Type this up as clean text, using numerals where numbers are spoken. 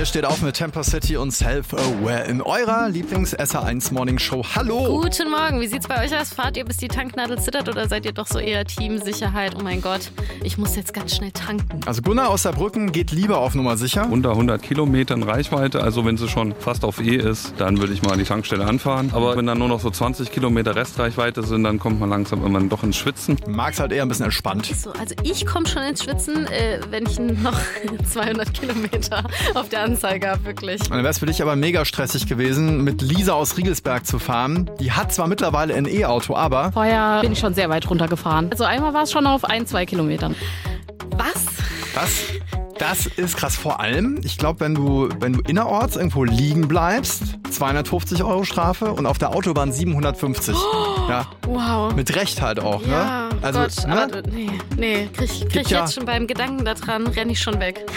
Ihr steht auf mit Temper City und Self-Aware in eurer Lieblings-SR1 Morning Show. Hallo! Guten Morgen, wie sieht's bei euch aus? Fahrt ihr, bis die Tanknadel zittert oder seid ihr doch so eher Teamsicherheit? Oh mein Gott, ich muss jetzt ganz schnell tanken. Also Gunnar aus Saarbrücken geht lieber auf Nummer sicher. Unter 100 Kilometern Reichweite, also wenn sie schon fast auf E ist, dann würde ich mal an die Tankstelle anfahren. Aber wenn dann nur noch so 20 Kilometer Restreichweite sind, dann kommt man langsam immer doch ins Schwitzen. Mag's halt eher ein bisschen entspannt. Also ich komme schon ins Schwitzen, wenn ich noch 200 Kilometer auf der Anzeige habe, wirklich. Und dann wäre es für dich aber mega stressig gewesen, mit Lisa aus Riegelsberg zu fahren. Die hat zwar mittlerweile ein E-Auto, aber... Vorher bin ich schon sehr weit runtergefahren. Also einmal war es schon auf 1-2 Kilometern. Was? Das ist krass. Vor allem, ich glaube, wenn du innerorts irgendwo liegen bleibst, 250 € Strafe und auf der Autobahn 750. Ja. Wow. Mit Recht halt auch, Ja, ne? Also, Gott, ne? aber nee, krieg Gibt ja- jetzt schon beim Gedanken daran, renne ich schon weg.